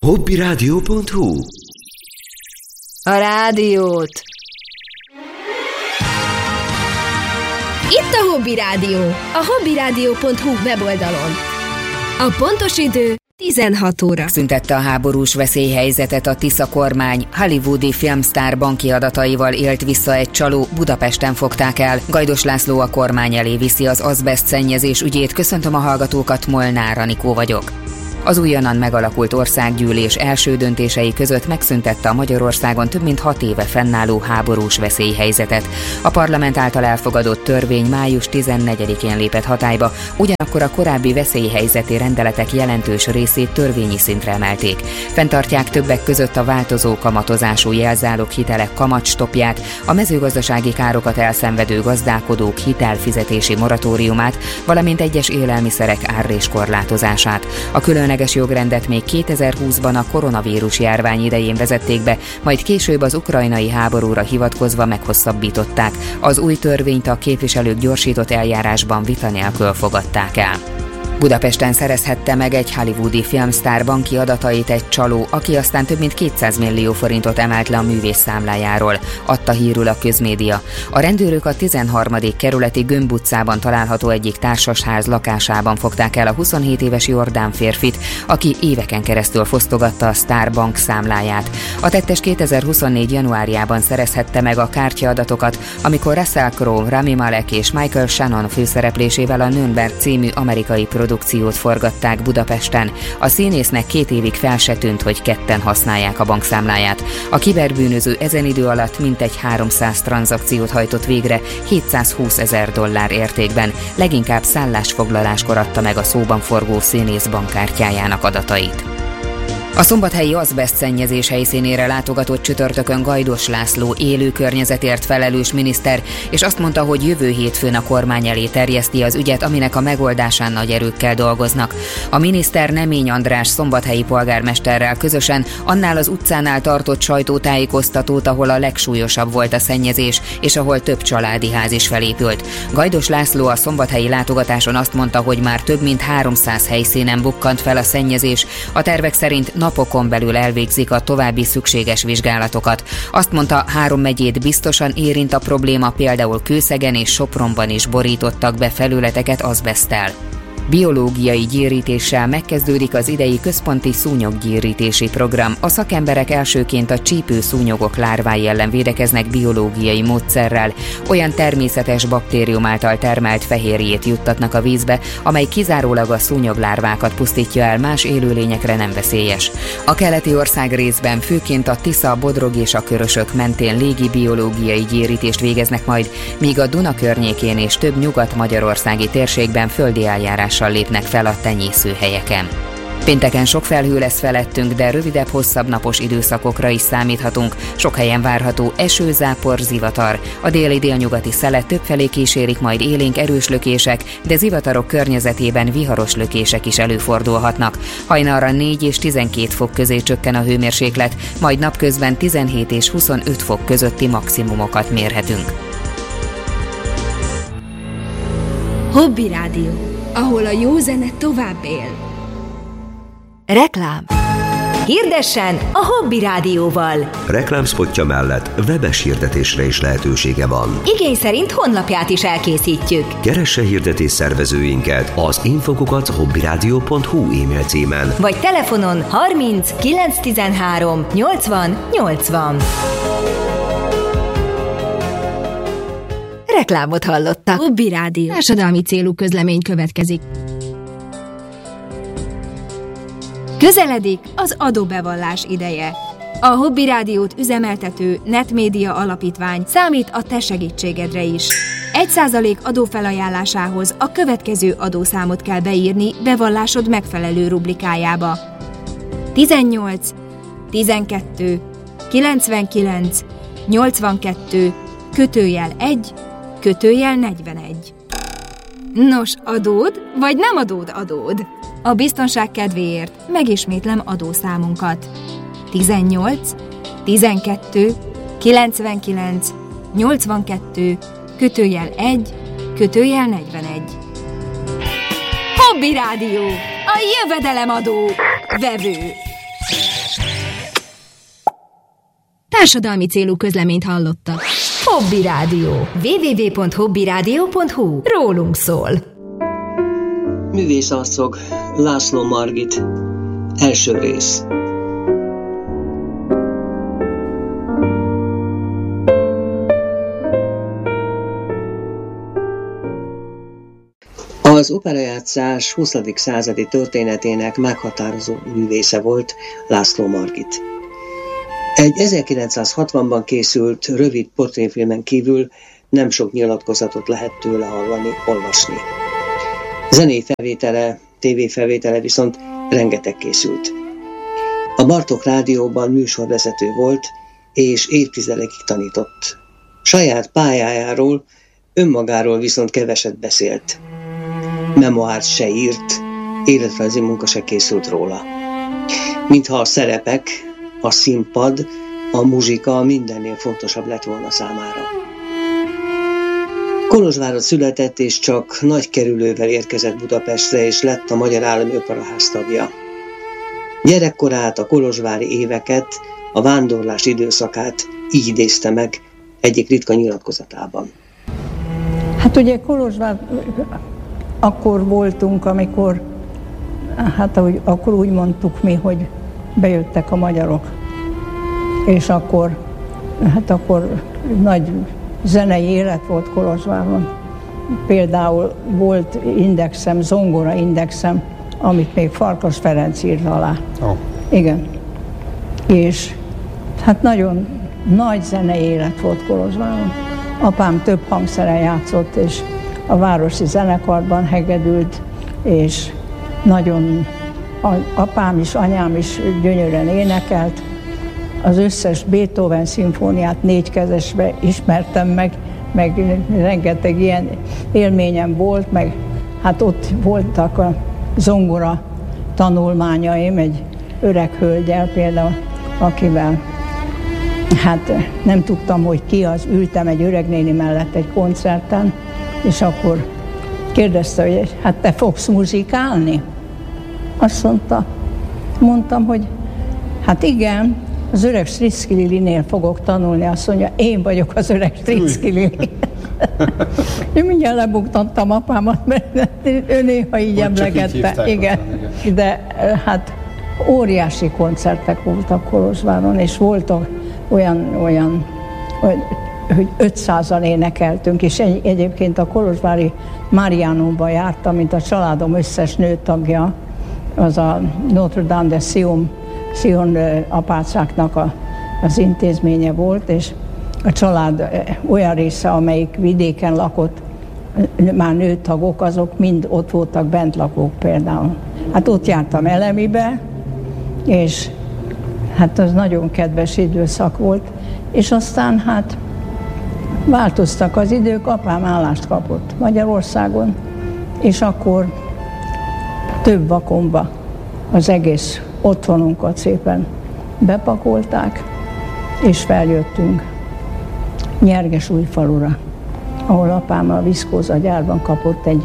Hobbyradio.hu. A rádiót. Itt a Hobby Rádió, a hobbyradio.hu weboldalon. A pontos idő 16 óra. Szüntette a háborús veszélyhelyzetet a Tisza kormány. Hollywoodi filmsztár banki adataival élt vissza egy csaló, Budapesten fogták el. Gajdos László a kormány elé viszi az azbeszt szennyezés ügyét. Köszöntöm a hallgatókat, Molnár Anikó vagyok. Az újonnan megalakult országgyűlés első döntései között megszüntette a Magyarországon több mint 6 éve fennálló háborús veszélyhelyzetet. A parlament által elfogadott törvény május 14-én lépett hatályba, ugyanakkor a korábbi veszélyhelyzeti rendeletek jelentős részét törvényi szintre emelték. Fenntartják többek között a változó kamatozású jelzálog hitelek kamatstoppját, a mezőgazdasági károkat elszenvedő gazdálkodók hitelfizetési moratóriumát, valamint egyes élelmiszerek árréskorlátozását. A különleges jogrendet még 2020-ban a koronavírus járvány idején vezették be, majd később az ukrajnai háborúra hivatkozva meghosszabbították. Az új törvényt a képviselők gyorsított eljárásban vita nélkül fogadták el. Budapesten szerezhette meg egy hollywoodi filmsztár banki adatait egy csaló, aki aztán több mint 200 millió forintot emelt le a művész számlájáról, adta hírül a közmédia. A rendőrök a 13. kerületi Gömb utcában található egyik társasház lakásában fogták el a 27 éves Jordán férfit, aki éveken keresztül fosztogatta a Sztár Bank számláját. A tettes 2024. januárjában szerezhette meg a kártyaadatokat, amikor Russell Crowe, Rami Malek és Michael Shannon főszereplésével a Nürnberg című amerikai produkciót forgatták Budapesten. A színésznek 2 évig fel se tűnt, hogy ketten használják a bankszámláját. A kiberbűnöző ezen idő alatt mintegy 300 tranzakciót hajtott végre $720,000 értékben, leginkább szállásfoglaláskor adta meg a szóban forgó színész bankkártyájának adatait. A szombathelyi azbeszt szennyezés helyszínére látogatott csütörtökön Gajdos László élő környezetért felelős miniszter, és azt mondta, hogy jövő hétfőn a kormány elé terjeszti az ügyet, aminek a megoldásán nagy erőkkel dolgoznak. A miniszter Nemény András szombathelyi polgármesterrel közösen annál az utcánál tartott sajtótájékoztatót, ahol a legsúlyosabb volt a szennyezés, és ahol több családi ház is felépült. Gajdos László a szombathelyi látogatáson azt mondta, hogy már több mint 300 helyszínen bukkant fel a szennyezés. A tervek szerint napokon belül elvégzik a további szükséges vizsgálatokat. Azt mondta, 3 megyét biztosan érint a probléma, például Kőszegen és Sopronban is borítottak be felületeket azbeszttel. Biológiai gyérítéssel megkezdődik az idei központi szúnyoggyérítési program. A szakemberek elsőként a csípőszúnyogok lárvái ellen védekeznek biológiai módszerrel. Olyan természetes baktérium által termelt fehérjét juttatnak a vízbe, amely kizárólag a szúnyoglárvákat pusztítja el, más élőlényekre nem veszélyes. A keleti ország részben főként a Tisza, Bodrog és a Körösök mentén légi biológiai gyérítést végeznek majd, míg a Duna környékén és több nyugat-magyarországi térségben földi eljárással lépnek fel a tenyészőhelyeken. Pénteken sok felhő lesz felettünk, de rövidebb, hosszabb napos időszakokra is számíthatunk. Sok helyen várható eső, zápor, zivatar. A déli-délnyugati szelet többfelé kísérik majd élénk erős lökések, de zivatarok környezetében viharos lökések is előfordulhatnak. Hajnalra 4 és 12 fok közé csökken a hőmérséklet, majd napközben 17 és 25 fok közötti maximumokat mérhetünk. Hobby Rádió, ahol a jó zene tovább él. Reklám. Hirdessen a Hobby Rádióval. Reklámspotja mellett webes hirdetésre is lehetősége van. Igény szerint honlapját is elkészítjük. Keresse hirdetés szervezőinket az info@hobbyradio.hu e-mail címen. Vagy telefonon 30 913 80 80. Reklámot hallottak. Hobby Rádió. Társadalmi célú közlemény következik. Közeledik az adóbevallás ideje. A Hobby Rádiót üzemeltető Netmédia Alapítvány számít a te segítségedre is. 1% adófelajánlásához a következő adószámot kell beírni bevallásod megfelelő rubrikájába. 18 12 99 82 /1 /41. Nos, adód, vagy nem adód? A biztonság kedvéért megismétlem adószámunkat. 18 12 99 82 /1 /41. Hobby Rádió, a jövedelemadó vevő. Társadalmi célú közleményt hallottak. Hobby Rádió. www.hobbyradio.hu. Rólunk szól. Művészasszog, László Margit. Első rész. Az operajátszás 20. századi történetének meghatározó művésze volt László Margit. Egy 1960-ban készült rövid portréfilmen kívül nem sok nyilatkozatot lehet tőle hallani, olvasni. Zenei felvétele, tévéfelvétele viszont rengeteg készült. A Bartók Rádióban műsorvezető volt, és évtizedekig tanított. Saját pályájáról, önmagáról viszont keveset beszélt. Memoárt se írt, életrajzi munka se készült róla. Mintha a szerepek, a színpad, a muzsika mindennél fontosabb lett volna számára. Kolozsváron született, és csak nagy kerülővel érkezett Budapestre, és lett a Magyar Állami Operaház tagja. Gyerekkorát, a kolozsvári éveket, a vándorlás időszakát így idézte meg egyik ritka nyilatkozatában. Hát ugye Kolozsvár akkor voltunk, amikor, akkor úgy mondtuk mi, hogy bejöttek a magyarok. És akkor nagy zenei élet volt Kolozsváron. Például volt indexem, zongora indexem, amit még Farkas Ferenc írt alá. Oh. Igen. És hát nagyon nagy zenei élet volt Kolozsváron. Apám több hangszeren játszott, és a városi zenekarban hegedült, és nagyon apám is, anyám is gyönyörűen énekelt. Az összes Beethoven szimfóniát négykezesbe ismertem meg rengeteg ilyen élményem volt, meg hát ott voltak a zongora tanulmányaim egy öreg hölgyel például, akivel hát nem tudtam, hogy ki az, ültem egy öreg néni mellett egy koncerten, és akkor kérdezte, hogy hát te fogsz muzsikálni? Azt mondtam, hogy hát igen, az öreg Striczky Lilinél fogok tanulni. Azt mondja, én vagyok az öreg Striczky Lili. Én mindjárt lebuktattam apámat, mert ő néha így emlegette. Igen. De hát óriási koncertek voltak Kolozsváron, és voltak olyan hogy 500-an énekeltünk, és egyébként a kolozsvári Mariánumban jártam, mint a családom összes nőtagja, az a Notre Dame de Sion apácáknak az intézménye volt, és a család olyan része, amelyik vidéken lakott, már nőtagok, azok mind ott voltak bentlakók például. Hát ott jártam Elemibe, és hát az nagyon kedves időszak volt, és aztán hát változtak az idők, apám állást kapott Magyarországon, és akkor több vakonba az egész otthonunkat szépen bepakolták, és feljöttünk Nyergesújfalura, ahol apám a viszkóza gyárban kapott egy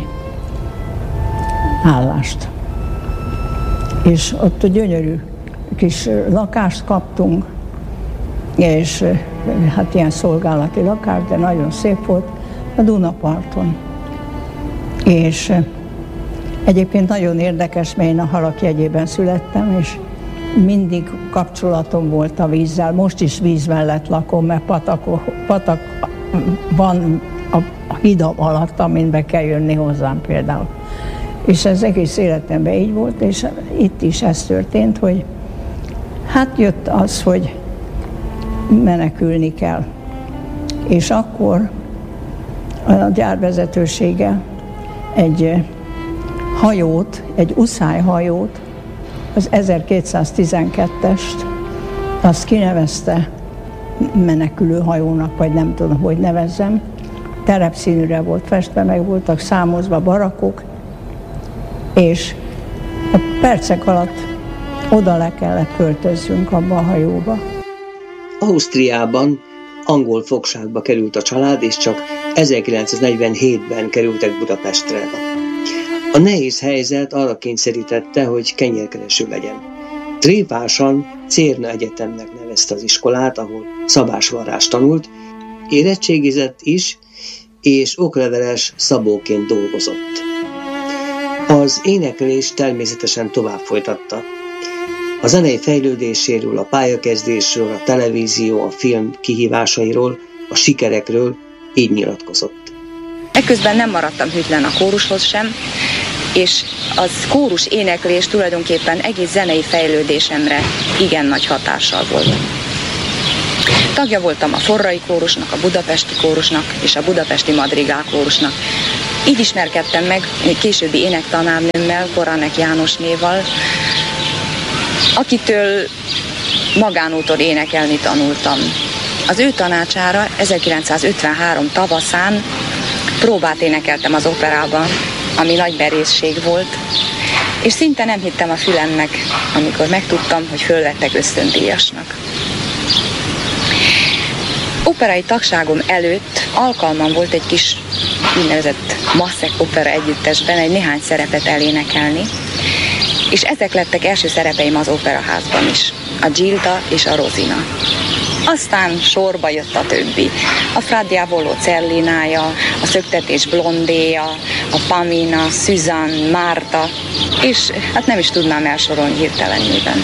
állást. És ott a gyönyörű kis lakást kaptunk, és hát ilyen szolgálati lakás, de nagyon szép volt, a Dunaparton. És egyébként nagyon érdekes, mert én a Halakjegyében születtem, és mindig kapcsolatom volt a vízzel. Most is víz mellett lakom, mert patak van a hidam alatt, amin be kell jönni hozzám például. És ez egész életemben így volt, és itt is ez történt, hogy hát jött az, hogy menekülni kell. És akkor a gyárvezetősége egy hajót, egy uszályhajót, az 1212-est, azt kinevezte menekülő hajónak, vagy nem tudom, hogy nevezzem. Terepszínűre volt festve, meg voltak számozva barakok, és a percek alatt oda le kellett költözzünk abba a hajóba. Ausztriában angol fogságba került a család, és csak 1947-ben kerültek Budapestre. A nehéz helyzet arra kényszerítette, hogy kenyérkereső legyen. Tréfásan Cérna Egyetemnek nevezte az iskolát, ahol szabásvarrást tanult, érettségizett is, és okleveles szabóként dolgozott. Az éneklés természetesen tovább folytatta. A zenei fejlődéséről, a pályakezdésről, a televízió, a film kihívásairól, a sikerekről így nyilatkozott. Ekközben nem maradtam hűtlen a kórushoz sem, és az kórus éneklés tulajdonképpen egész zenei fejlődésemre igen nagy hatással volt. Tagja voltam a Forrai kórusnak, a Budapesti kórusnak és a Budapesti Madrigál kórusnak. Így ismerkedtem meg egy későbbi énektanárnőmmel, Koránek Jánosnéval, akitől magánúton énekelni tanultam. Az ő tanácsára 1953 tavaszán próbát énekeltem az operában, ami nagy merészség volt, és szinte nem hittem a fülemnek, amikor megtudtam, hogy fölvettek ösztöndíjasnak. Operai tagságom előtt alkalmam volt egy kis úgynevezett Masszek opera együttesben egy néhány szerepet elénekelni, és ezek lettek első szerepeim az operaházban is, a Gilda és a Rosina. Aztán sorba jött a többi. A Fra Diavolo Cerlinája, a Szöktetés Blondéja, a Pamina, Suzanne, Márta, és hát nem is tudnám elsorolni hirtelenében.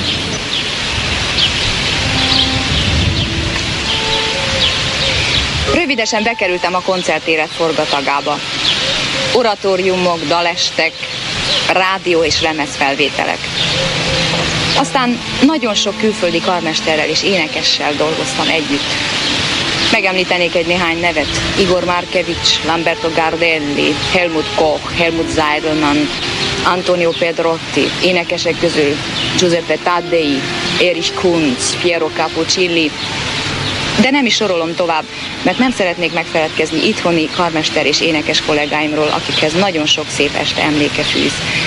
Rövidesen bekerültem a koncertélet forgatagába. Oratóriumok, dalestek, rádió és lemezfelvételek. Aztán nagyon sok külföldi karmesterrel és énekessel dolgoztam együtt. Megemlítenék egy néhány nevet. Igor Markevich, Lamberto Gardelli, Helmut Koch, Helmut Zeidelmann, Antonio Pedrotti, énekesek közül Giuseppe Taddei, Erich Kunz, Piero Capuccilli. De nem is sorolom tovább, mert nem szeretnék megfeledkezni itthoni karmester és énekes kollégáimról, akikhez nagyon sok szép este emléke fűz.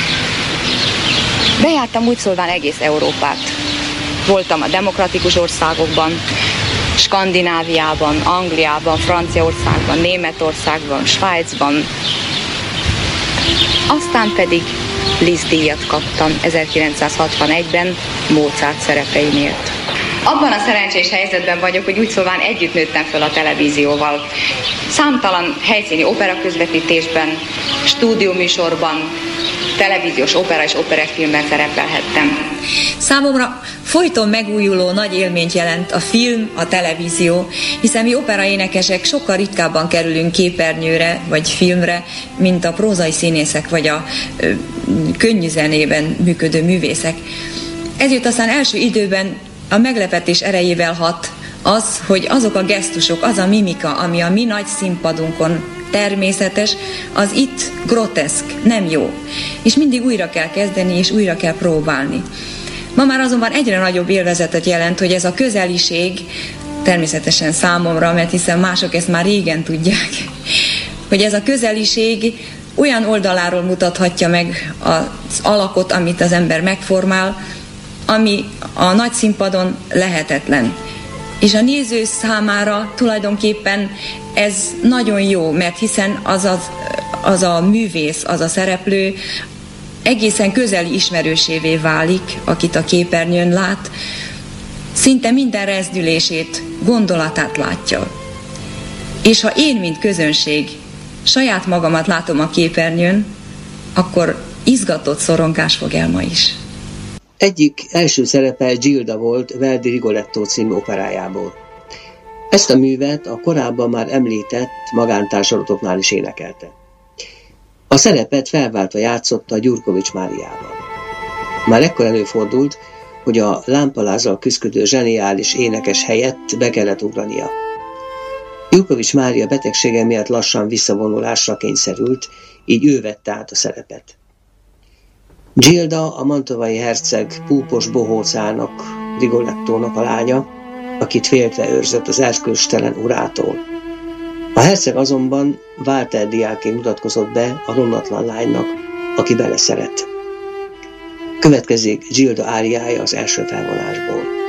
Bejártam úgy szólván egész Európát. Voltam a demokratikus országokban, Skandináviában, Angliában, Franciaországban, Németországban, Svájcban. Aztán pedig Liszt-díjat kaptam 1961-ben Mozart szerepeimért. Abban a szerencsés helyzetben vagyok, hogy úgy szóván együtt nőttem föl a televízióval. Számtalan helyszíni operaközvetítésben, stúdióműsorban, televíziós opera és operettfilmben szerepelhettem. Számomra folyton megújuló nagy élményt jelent a film, a televízió, hiszen mi operaénekesek sokkal ritkábban kerülünk képernyőre vagy filmre, mint a prózai színészek vagy a könnyű zenében működő művészek. Ezért aztán első időben a meglepetés erejével hat az, hogy azok a gesztusok, az a mimika, ami a mi nagy színpadunkon természetes, az itt groteszk, nem jó. És mindig újra kell kezdeni, és újra kell próbálni. Ma már azonban egyre nagyobb élvezetet jelent, hogy ez a közeliség, természetesen számomra, mert hiszen mások ezt már régen tudják, hogy ez a közeliség olyan oldaláról mutathatja meg az alakot, amit az ember megformál, ami a nagy színpadon lehetetlen. És a néző számára tulajdonképpen ez nagyon jó, mert hiszen az a művész, az a szereplő egészen közeli ismerősévé válik, akit a képernyőn lát, szinte minden rezdülését, gondolatát látja. És ha én, mint közönség, saját magamat látom a képernyőn, akkor izgatott szorongás fog el ma is. Egyik első szerepe Gilda volt Verdi Rigoletto című operájából. Ezt a művet a korábban már említett magántársulatoknál is énekelte. A szerepet felváltva játszotta Gyurkovics Máriával. Már ekkor előfordult, hogy a lámpalázzal küszködő zseniális énekes helyett be kellett ugrania. Gyurkovics Mária betegsége miatt lassan visszavonulásra kényszerült, így ő vette át a szerepet. Gilda a mantovai herceg púpos bohócának, Rigolettónak a lánya, akit féltve őrzött az erkölcstelen urától. A herceg azonban Walter diákként mutatkozott be a rondatlan lánynak, aki beleszeret. Következik Gilda áriája az első felvonásból.